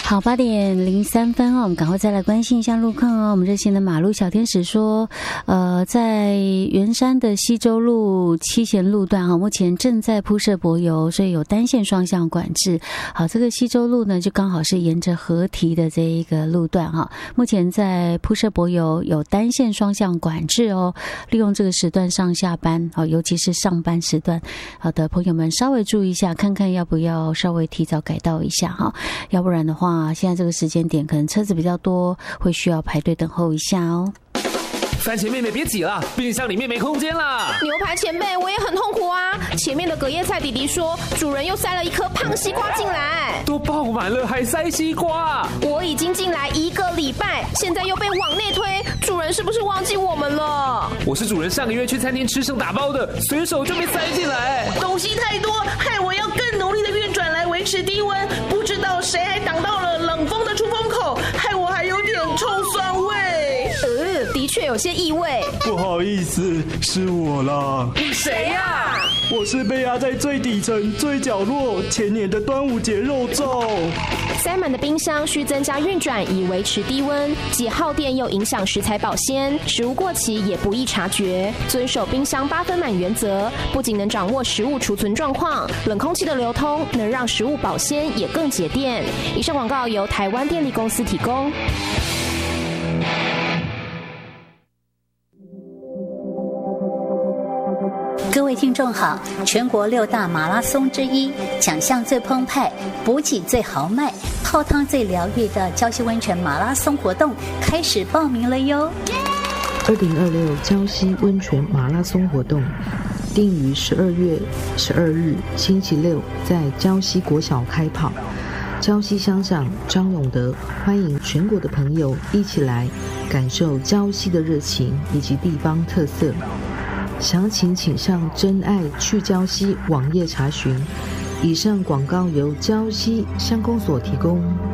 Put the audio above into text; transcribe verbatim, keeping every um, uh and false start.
好，八点零三分哦，我们赶快再来关心一下路况哦。我们热线的马路小天使说，呃，在圆山的西周路七贤路段哈，目前正在铺设柏油，所以有单线双向管制。好，这个西周路呢，就刚好是沿着河堤的这一个路段哈，目前在铺设柏油，有单线双向管制哦。利用这个时段上下班，好，尤其是上班时段，好的朋友们稍微注意一下，看看要不要稍微提早改道一下哈，要不然的话。现在这个时间点可能车子比较多，会需要排队等候一下哦。 番茄妹妹别挤了，冰箱里面没空间了。 牛排前辈我也很痛苦啊，前面的隔夜菜弟弟说主人又塞了一颗胖西瓜进来， 都爆满了还塞西瓜。 我已经进来一个礼拜，现在又被往内推，主人是不是忘记我们了？ 我是主人上个月去餐厅吃剩打包的，随手就被塞进来。 东西太多，害我要更努力的运转来维持低温，不知道谁还挡到了冷风的出风口，害我还有点臭酸味。 呃，的确有些异味。 不好意思，是我啦。 你谁呀、啊？ 我是被压在最底层、最角落前年的端午节肉粽。 塞满的冰箱需增加运转以维持低温，既耗电又影响食材保鲜，食物过期也不易察觉。遵守冰箱八分满原则，不仅能掌握食物储存状况，冷空气的流通能让食物保鲜也更节电。以上广告由台湾电力公司提供。 各位听众好，全国六大马拉松之一，奖项最澎湃，补给最豪迈，泡汤最疗愈的礁溪温泉马拉松活动开始报名了哟！ 二零二六礁溪温泉马拉松活动定于十二月十二日星期六在礁溪国小开跑。礁溪乡长张永德欢迎全国的朋友一起来感受礁溪的热情以及地方特色。详情请上真爱去礁溪网页查询。以上广告由礁溪乡公所提供。